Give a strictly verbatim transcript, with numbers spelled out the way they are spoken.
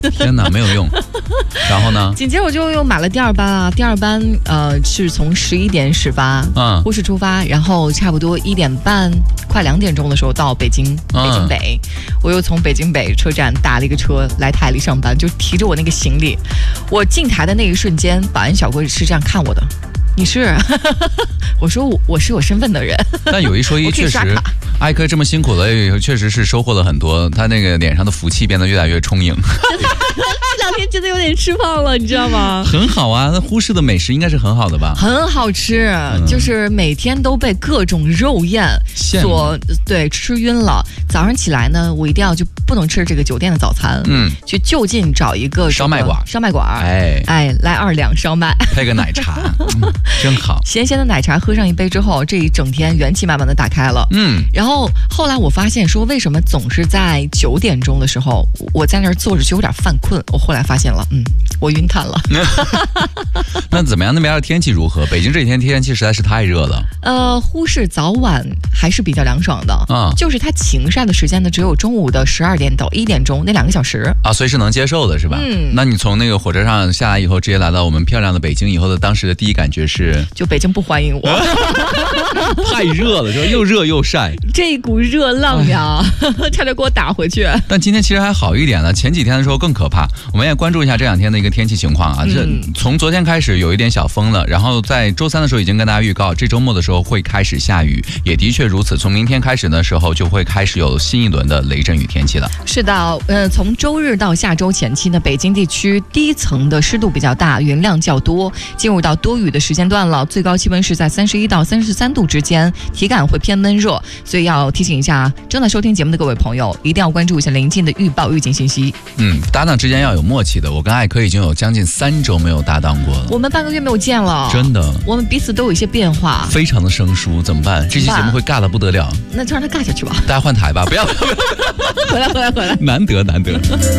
天哪，没有用。然后呢？ 紧接着我就又买了第二班啊，第二班呃是从十一点始发， 嗯， 呼市出发，然后差不多一点半快两点钟的时候到北京，北京北，嗯、我又从北京北车站打了一个车来台里上班，就提着我那个行李，我进台的那一瞬间，保安小哥是这样看我的。你是？我说我我是有身份的人。 但有一说一，确实，艾科这么辛苦了，确实是收获了很多，他那个脸上的福气变得越来越充盈。 这两天真的有点吃胖了，你知道吗？ 很好啊，那呼市的美食应该是很好的吧？ 很好吃，嗯、就是每天都被各种肉宴所对吃晕了。早上起来呢，我一定要就不能吃这个酒店的早餐，嗯，去就近找一个烧麦馆， 烧麦馆， 哎哎，来二两烧麦， 配个奶茶，嗯、真好。 咸咸的奶茶喝上一杯之后，这一整天元气满满的打开了，嗯。然后后来我发现说，为什么总是在九点钟的时候，我在那儿坐着就有点犯困？我后来发现了，嗯，我晕碳了。 那怎么样？那边的天气如何？北京这几天天气实在是太热了。 呃，呼市早晚还是比较凉爽的啊，就是它晴晒的时间呢，只有中午的十二点到一点钟那两个小时啊，所以是能接受的，是吧？嗯。那你从那个火车上下来以后，直接来到我们漂亮的北京以后的当时的第一感觉是？ 就北京不欢迎我， 太热了，就又热又晒， 这一股热浪呀，差点给我打回去。 但今天其实还好一点了，前几天的时候更可怕。我们也关注一下这两天的一个天气情况啊，这、嗯、从昨天开始有一点小风了，然后在周三的时候已经跟大家预告，这周末的时候会开始下雨，也的确如此。从明天开始的时候就会开始有新一轮的雷阵雨天气了。 是的，呃，从周日到下周前期呢，北京地区低层的湿度比较大，云量较多，进入到多雨的时间段了。最高气温是在三十一到三十三度之间，体感会偏闷热，所以要提醒一下正在收听节目的各位朋友，一定要关注一下临近的预报预警信息。 嗯，搭档之间要有默契的。我跟艾科已经有将近三周没有搭档过了， 我们半个月没有见了， 真的， 我们彼此都有一些变化， 非常的生疏，怎么办？这期节目会尬得不得了， 那就让他尬下去吧。 大家换台吧，不要， 回来回来回来， 难得难得。